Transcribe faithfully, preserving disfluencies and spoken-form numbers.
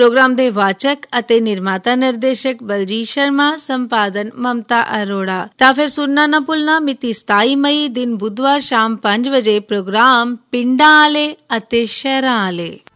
Programme ਦੇ ਵਾਚਕ ਅਤੇ ਨਿਰਮਾਤਾ ਨਿਰਦੇਸ਼ਕ ਬਲਜੀਤ ਸ਼ਰਮਾ, ਸੰਪਾਦਨ ਮਮਤਾ ਅਰੋੜਾ। ਤਾਂ ਫਿਰ ਸੁਣਨਾ ਨਾ ਭੁੱਲਣਾ ਮਿਤੀ ਸਤਾਈ ਮਈ ਦਿਨ ਬੁੱਧਵਾਰ ਸ਼ਾਮ ਪੰਜ ਵਜੇ ਪ੍ਰੋਗਰਾਮ ਪਿੰਡਾਂ ਵਾਲੇ ਅਤੇ ਸ਼ਹਿਰਾਂ ਵਾਲੇ।